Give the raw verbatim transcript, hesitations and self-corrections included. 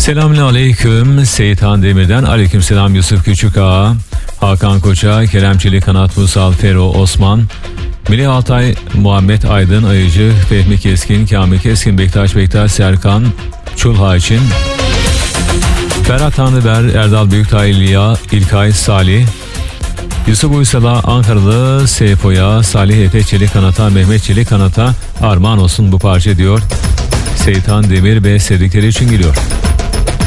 Selamünaleyküm Seyitan Demir'den, aleykümselam Yusuf Küçükağa, Hakan Koç'a, Kerem Çelik, Kanat Musal, Fero, Osman, Melih Altay, Muhammed Aydın, Ayıcı, Fehmi Keskin, Kamil Keskin, Bektaş Bektaş, Serkan Çulha için, Ferhat Tanrıver, Erdal Büyüktaylı'ya, İlkay Salih, Yusuf Uysal'a, Ankaralı Seyfo'ya, Salih Efe Çelik Kanat'a, Mehmet Çelik Kanat'a armağan olsun bu parça diyor. Seyitan Demir ve sevdikleri için geliyor.